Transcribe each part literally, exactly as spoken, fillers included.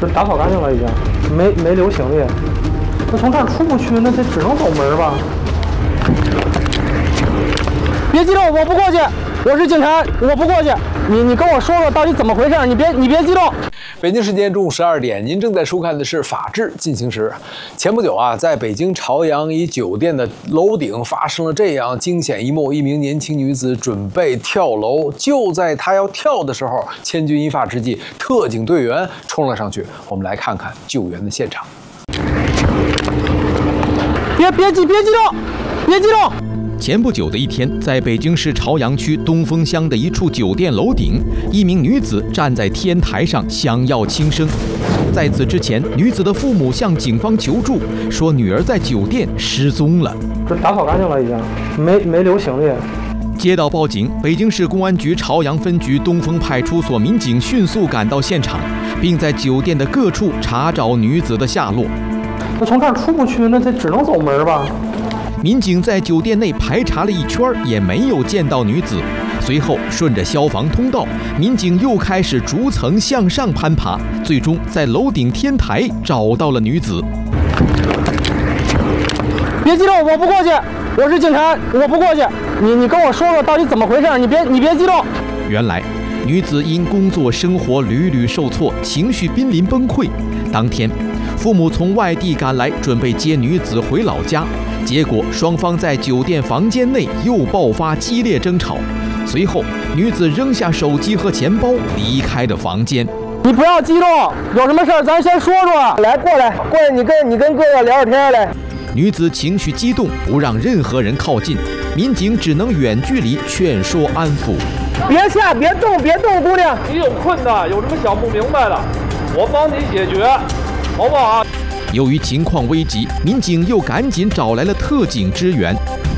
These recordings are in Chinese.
这打扫干净了已经，没没留行李。那从这儿出不去，那这只能走门吧？别激动，我不过去，我是警察，我不过去。你你跟我说说到底怎么回事？你别你别激动。 北京时间中午十二点，您正在收看的是《法治进行时》。前不久啊，在北京朝阳一酒店的楼顶发生了这样惊险一幕：一名年轻女子准备跳楼，就在她要跳的时候，千钧一发之际，特警队员冲了上去。我们来看看救援的现场。 别别激别激动，别激动。 前不久的一天，在北京市朝阳区东风乡的一处酒店楼顶，一名女子站在天台上想要轻生。在此之前，女子的父母向警方求助，说女儿在酒店失踪了。 这打扫干净了已经，没没留行李。 接到报警，北京市公安局朝阳分局东风派出所民警迅速赶到现场，并在酒店的各处查找女子的下落。 那从这儿出不去，那这只能走门吧？ 民警在酒店内排查了一圈，也没有见到女子。随后，顺着消防通道，民警又开始逐层向上攀爬，最终在楼顶天台找到了女子。 别激动，我不过去，我是警察，我不过去。你你跟我说说到底怎么回事？你别你别激动。 原来，女子因工作生活屡屡受挫，情绪濒临崩溃。当天，父母从外地赶来，准备接女子回老家。结果，双方在酒店房间内又爆发激烈争吵。随后，女子扔下手机和钱包，离开了房间。 你不要激动，有什么事儿咱先说说。来，过来，过来，你跟你跟哥哥聊会天来。 女子情绪激动，不让任何人靠近，民警只能远距离劝说安抚。 别下，别动，别动，姑娘。 你有困难，有什么想不明白的，我帮你解决，好不好？ 由于情况危急，民警又赶紧找来了特警支援。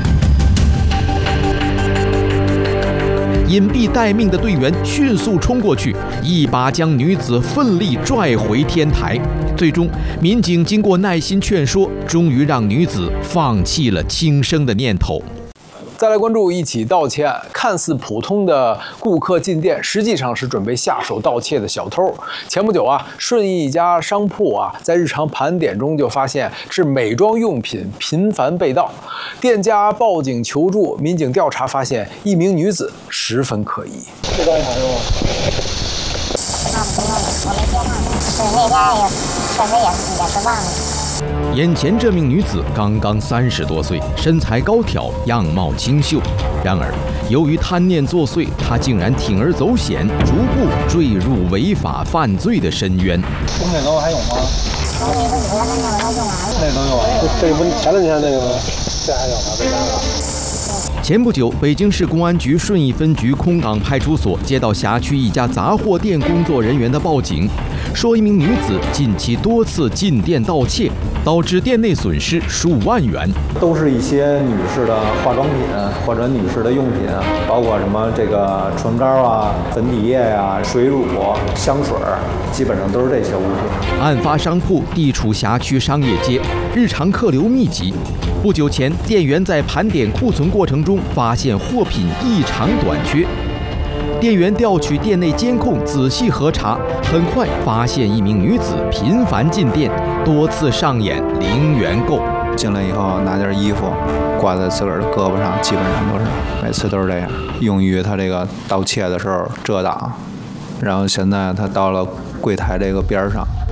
隐蔽待命的队员迅速冲过去，一把将女子奋力拽回天台。最终，民警经过耐心劝说，终于让女子放弃了轻生的念头。 再来关注一起盗窃案，看似普通的顾客进店，实际上是准备下手盗窃的小偷。前不久啊，顺义一家商铺啊，在日常盘点中就发现是美妆用品频繁被盗，店家报警求助，民警调查发现一名女子十分可疑。 这张卡是吗？ 那不用了，我没接上，是那家也确实也也是忘了。 眼前这名女子刚刚三十多岁，身材高挑，样貌清秀。然而，由于贪念作祟，她竟然铤而走险，逐步坠入违法犯罪的深渊。 东北楼还有吗？ 我那个五月份那个都用完了。 那都有啊？这不前两天那个吗？这还有吗？这个。 前不久，北京市公安局顺义分局空港派出所接到辖区一家杂货店工作人员的报警，说一名女子近期多次进店盗窃，导致店内损失数万元。 都是一些女士的化妆品或者女士的用品，包括什么这个唇膏啊、粉底液呀、水乳、香水，基本上都是这些物品。 案发商铺地处辖区商业街，日常客流密集。不久前，店员在盘点库存过程中发现货品异常短缺。店员调取店内监控仔细核查，很快发现一名女子频繁进店，多次上演零元购。 进来以后拿件衣服挂在自个儿的胳膊上，基本上都是每次都是这样，用于他这个盗窃的时候遮挡。然后现在他到了柜台这个边上，